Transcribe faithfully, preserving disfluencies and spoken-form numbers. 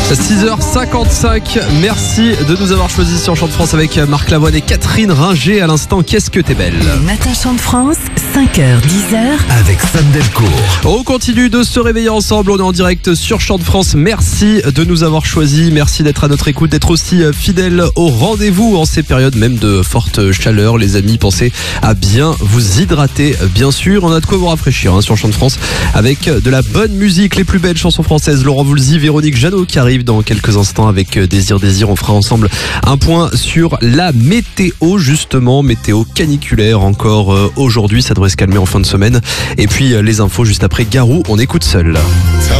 six heures cinquante-cinq, merci de nous avoir choisis sur Chant de France avec Marc Lavoine et Catherine Ringer à l'instant. Qu'est-ce que t'es belle. Matin Chant de France, cinq heures dix heures avec Sam Delcourt. On continue de se réveiller ensemble, on est en direct sur Chant de France. Merci de nous avoir choisis, merci d'être à notre écoute, d'être aussi fidèles au rendez-vous en ces périodes même de forte chaleur. Les amis, pensez à bien vous hydrater, bien sûr. On a de quoi vous rafraîchir hein, sur Chant de France avec de la bonne musique, les plus belles chansons françaises. Laurent Voulzy, Véronique Jeannot qui arrive dans quelques instants avec Désir Désir. On fera ensemble un point sur la météo, justement, météo caniculaire encore euh, aujourd'hui. Ça devrait se calmer en fin de semaine. Et puis euh, les infos juste après Garou, on écoute seul.